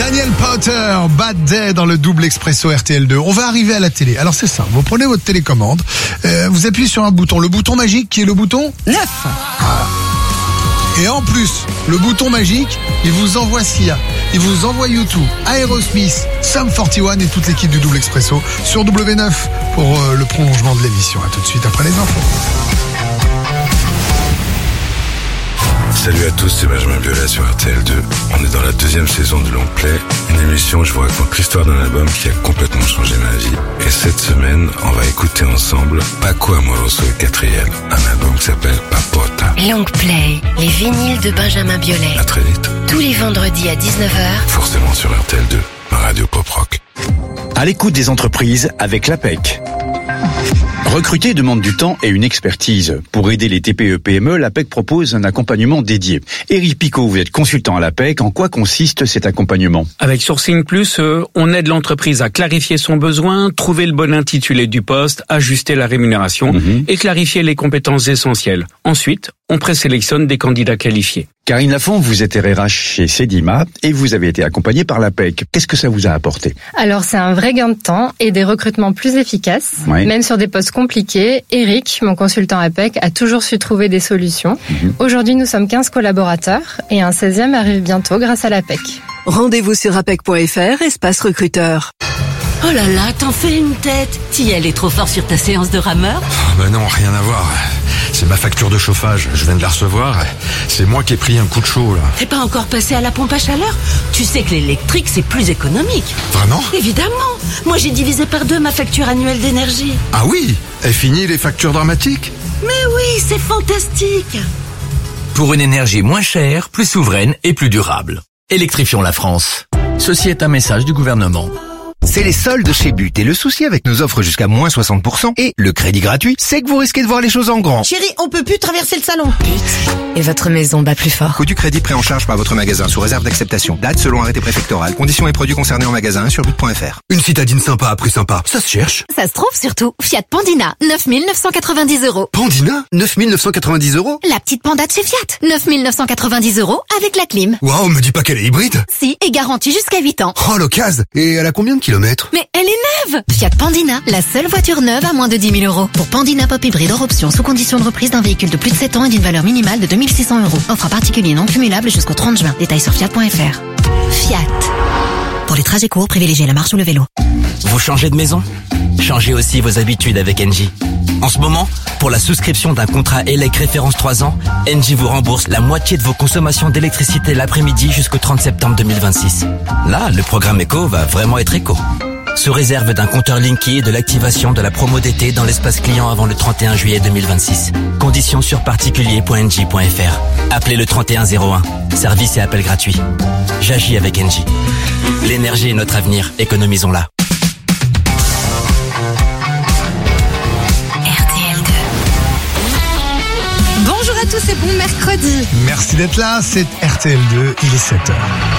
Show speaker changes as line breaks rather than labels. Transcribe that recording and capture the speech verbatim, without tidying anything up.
Daniel Powter, Bad Day dans le double expresso R T L deux. On va arriver à la télé. Alors c'est ça, vous prenez votre télécommande, euh, vous appuyez sur un bouton, le bouton magique qui est le bouton
neuf.
Ah. Et en plus, le bouton magique, il vous envoie Sia, il vous envoie U deux, Aerosmith, Sum quarante et un et toute l'équipe du double expresso sur W neuf pour euh, le prolongement de l'émission. À tout de suite après les infos.
Salut à tous, c'est Benjamin Biolay sur R T L deux. On est dans la deuxième saison de Long Play, une émission où je vous raconte l'histoire d'un album qui a complètement changé ma vie. Et cette semaine, on va écouter ensemble Paco Amoroso le quatrième, un album qui s'appelle Papota.
Long Play, les vinyles de Benjamin Biolay.
À très vite.
Tous les vendredis à dix-neuf heures.
Forcément sur R T L deux, ma radio pop rock.
À l'écoute des entreprises avec l'A P E C. Recruter demande du temps et une expertise. Pour aider les T P E P M E, l'A P E C propose un accompagnement dédié. Éric Picot, vous êtes consultant à l'A P E C. En quoi consiste cet accompagnement ?
Avec Sourcing Plus, euh, on aide l'entreprise à clarifier son besoin, trouver le bon intitulé du poste, ajuster la rémunération mmh. et clarifier les compétences essentielles. Ensuite, on présélectionne des candidats qualifiés.
Karine Lafont, vous êtes R H chez Cedima et vous avez été accompagnée par l'A P E C. Qu'est-ce que ça vous a apporté ?
Alors, c'est un vrai gain de temps et des recrutements plus efficaces. Oui. Même sur des postes compliqués, Eric, mon consultant A P E C, a toujours su trouver des solutions. Mmh. Aujourd'hui, nous sommes quinze collaborateurs et un seizième arrive bientôt grâce à l'A P E C.
Rendez-vous sur apec point f r, espace recruteur.
Oh là là, t'en fais une tête. T'y allais trop fort sur ta séance de rameur ?
Oh ben non, rien à voir. C'est ma facture de chauffage, je viens de la recevoir. C'est moi qui ai pris un coup de chaud, là.
T'es pas encore passé à la pompe à chaleur ? Tu sais que l'électrique, c'est plus économique.
Vraiment ?
Évidemment. Moi, j'ai divisé par deux ma facture annuelle d'énergie.
Ah oui ? Et fini les factures dramatiques ?
Mais oui, c'est fantastique.
Pour une énergie moins chère, plus souveraine et plus durable. Électrifions la France. Ceci est un message du gouvernement.
C'est les soldes chez But et le souci avec nos offres jusqu'à moins soixante pour cent et le crédit gratuit, c'est que vous risquez de voir les choses en grand.
Chérie, on peut plus traverser le salon.
But. Et votre maison bat plus fort.
Coût du crédit pris en charge par votre magasin sous réserve d'acceptation. Date selon arrêté préfectoral. Conditions et produits concernés en magasin sur but point f r.
Une citadine sympa à prix sympa, ça se cherche.
Ça se trouve surtout. Fiat Pandina, neuf mille neuf cent quatre-vingt-dix euros.
Pandina, neuf mille neuf cent quatre-vingt-dix euros.
La petite Panda de chez Fiat, neuf mille neuf cent quatre-vingt-dix euros avec la clim.
Waouh, me dis pas qu'elle est hybride.
Si, et garantie jusqu'à huit ans.
Oh, l'occasion. Et elle a combien de kilomètres ?
Mais elle est neuve. Fiat Pandina, la seule voiture neuve à moins de dix mille euros. Pour Pandina Pop Hybride hors option, sous condition de reprise d'un véhicule de plus de sept ans et d'une valeur minimale de deux mille six cents euros. Offre à particulier non cumulable jusqu'au trente juin. Détails sur fiat point f r. Fiat. Pour les trajets courts, privilégiez la marche ou le vélo.
Vous changez de maison ? Changez aussi vos habitudes avec Engie. En ce moment, pour la souscription d'un contrat E L E C référence trois ans, Engie vous rembourse la moitié de vos consommations d'électricité l'après-midi jusqu'au trente septembre deux mille vingt-six. Là, le programme éco va vraiment être éco. Sous réserve d'un compteur Linky et de l'activation de la promo d'été dans l'espace client avant le trente et un juillet deux mille vingt-six. Conditions sur particulier point engie point f r. Appelez le trente et un zéro un. Service et appel gratuit. J'agis avec Engie. L'énergie est notre avenir. Économisons-la.
Bonjour à tous et bon mercredi.
Merci d'être là, c'est R T L deux, il est sept heures.